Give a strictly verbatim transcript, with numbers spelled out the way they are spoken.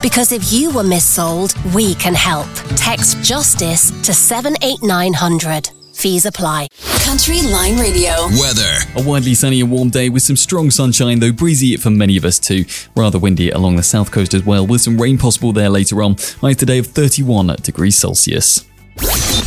Because if you were missold, we can help. Text JUSTICE to seven eight nine hundred. Fees apply. Country Line Radio. Weather. A widely sunny and warm day with some strong sunshine, though breezy for many of us too. Rather windy along the south coast as well, with some rain possible there later on. Highs today of thirty-one degrees Celsius.